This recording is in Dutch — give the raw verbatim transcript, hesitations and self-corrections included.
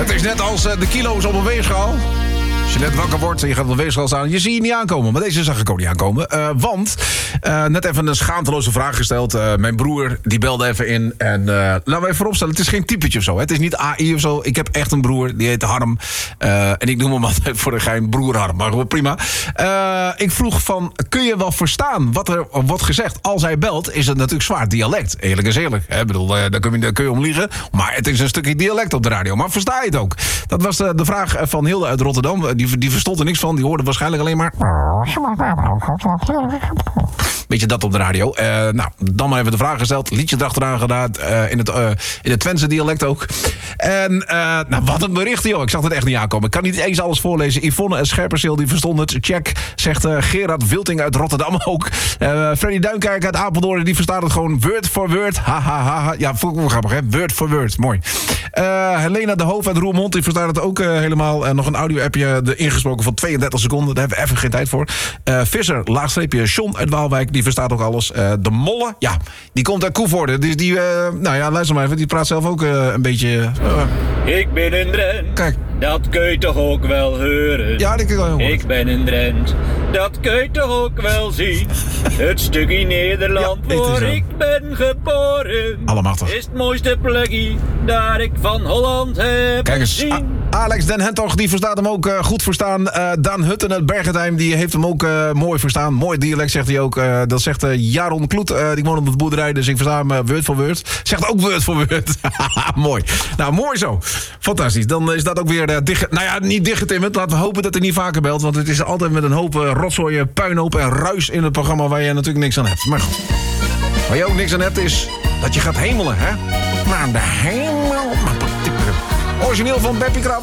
Het is net als uh, de kilo's op een weegschaal. Als je net wakker wordt en je gaat op de weegschaal staan, je ziet je niet aankomen. Maar deze zag ik ook niet aankomen. Uh, want, uh, net even een schaamteloze vraag gesteld. Uh, mijn broer, die belde even in. En uh, laten we even vooropstellen, het is geen typetje of zo. Hè? Het is niet A I of zo. Ik heb echt een broer, die heet Harm. Uh, en ik noem hem altijd voor de gein broer Harm. Maar goed, prima. Uh, ik vroeg van, kun je wel verstaan wat er wordt gezegd? Als hij belt, is het natuurlijk zwaar dialect. Eerlijk is eerlijk. Ik bedoel, uh, daar, kun je, daar kun je om liegen. Maar het is een stukje dialect op de radio. Maar versta je het ook? Dat was de, de vraag van Hilde uit Rotterdam. Die, die verstond er niks van. Die hoorde waarschijnlijk alleen maar... Beetje dat op de radio. Uh, nou, dan maar even de vraag gesteld. Liedje erachteraan gedaan. Uh, in het, uh, in het Twentse dialect ook. En uh, nou, wat een bericht, joh. Ik zag het echt niet aankomen. Ik kan niet eens alles voorlezen. Yvonne en Scherpenzeel, die verstond het. Check, zegt uh, Gerard Wilting uit Rotterdam ook. Uh, Freddy Duinkerk uit Apeldoorn, die verstaat het gewoon word voor word. Ha, ha, ha, ha. Ja, vond ik wel grappig, hè? Word voor word. Mooi. Uh, Helena de Hoof uit Roermond, die verstaat het ook uh, helemaal. En nog een audio-appje ingesproken van tweeëndertig seconden. Daar hebben we even geen tijd voor. Uh, Visser, laagstreepje John uit Waalwijk, die verstaat ook alles. Uh, de Molle, ja, die komt uit Koevoorde. Dus die, uh, nou ja, luister maar even. Die praat zelf ook uh, een beetje... Uh, Ik ben een Drent. Kijk. Dat kun je toch ook wel horen? Ja, dat kun je wel horen. Ik ben een Drent. Dat kun je toch ook wel zien? Het stukje Nederland ja, waar ik ben geboren. Allemachtig. Is het mooiste plekje daar ik van Holland heb Kijk eens, gezien. A- Alex Den Hentoch, die verstaat hem ook uh, goed verstaan. Uh, Daan Hutten uit Bergentheim, die heeft hem ook uh, mooi verstaan. Mooi dialect, zegt hij ook. Uh, dat zegt uh, Jaron Kloet, uh, die woont op de boerderij, dus ik versta hem uh, word voor word. Zegt ook word voor word. Mooi. Nou, mooi zo. Fantastisch. Dan is dat ook weer uh, dicht... Nou ja, niet dichtgetimmerd. Laten we hopen dat hij niet vaker belt, want het is altijd met een hoop uh, rotzooi, puinhoop en ruis in het programma waar je natuurlijk niks aan hebt. Maar goed. Waar je ook niks aan hebt is dat je gaat hemelen, hè? Naar de hemel. Origineel van Beppie Krab.